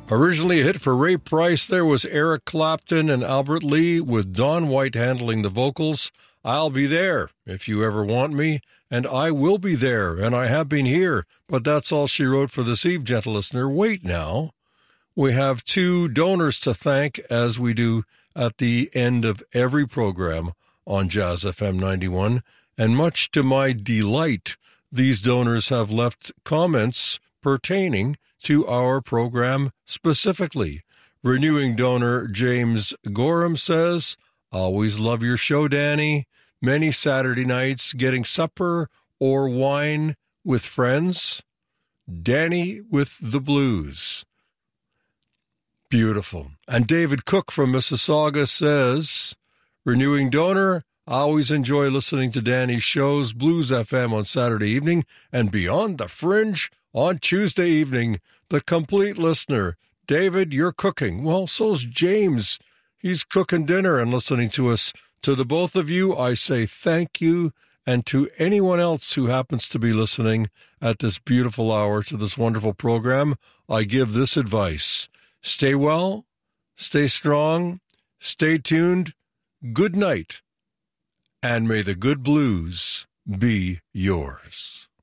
Originally a hit for Ray Price, there was Eric Clapton and Albert Lee with Don White handling the vocals. I'll be there if you ever want me, and I will be there, and I have been here. But that's all she wrote for this eve, gentle listener. Wait now. We have two donors to thank, as we do at the end of every program on Jazz FM 91. And much to my delight, these donors have left comments pertaining to our program specifically. Renewing donor James Gorham says, always love your show, Danny. Many Saturday nights getting supper or wine with friends. Danny with the blues. Beautiful. And David Cook from Mississauga says, renewing donor, I always enjoy listening to Danny's shows, Blues FM on Saturday evening and Beyond the Fringe on Tuesday evening. The complete listener. David, you're cooking. Well, so's James. He's cooking dinner and listening to us. To the both of you, I say thank you. And to anyone else who happens to be listening at this beautiful hour to this wonderful program, I give this advice. Stay well, stay strong, stay tuned. Good night. And may the good blues be yours.